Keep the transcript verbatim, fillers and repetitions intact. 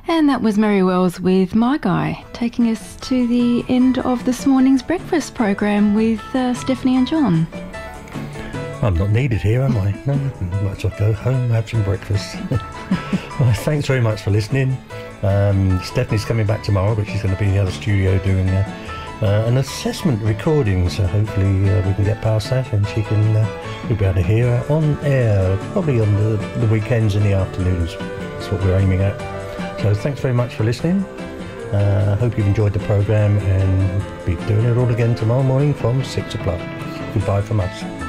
And that was Mary Wells with My Guy, taking us to the end of this morning's breakfast program with uh, Stephanie and John. I'm not needed here, am I? No, might as well go home, have some breakfast. Well, thanks very much for listening. Um, Stephanie's coming back tomorrow, but she's going to be in the other studio doing uh, uh, an assessment recording, so hopefully uh, we can get past that and she can uh, you'll be able to hear her on air, probably on the, the weekends in the afternoons. That's what we're aiming at. So thanks very much for listening. I uh, hope you've enjoyed the programme, and be doing it all again tomorrow morning from six o'clock. Goodbye from us.